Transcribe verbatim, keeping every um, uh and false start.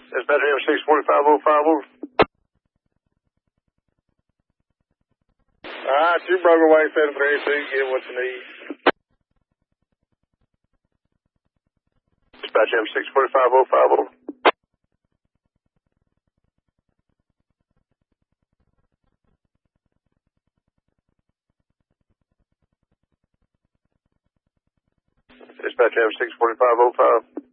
Dispatch M six forty-five oh five oh. Alright, you broke away seven three eight two, get what you need. Dispatch M six forty-five oh five oh. Dispatch M six forty-five oh five.